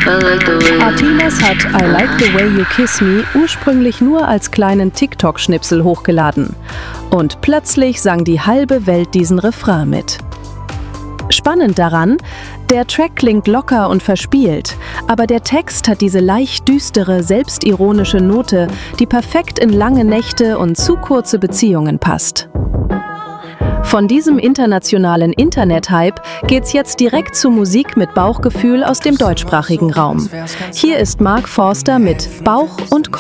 Artiles hat I Like the Way You Kiss Me ursprünglich nur als kleinen TikTok-Schnipsel hochgeladen. Und plötzlich sang die halbe Welt diesen Refrain mit. Spannend daran, der Track klingt locker und verspielt, aber der Text hat diese leicht düstere, selbstironische Note, die perfekt in lange Nächte und zu kurze Beziehungen passt. Von diesem internationalen Internet-Hype geht's jetzt direkt zu Musik mit Bauchgefühl aus dem deutschsprachigen Raum. Hier ist Mark Forster mit Bauch und Kopf.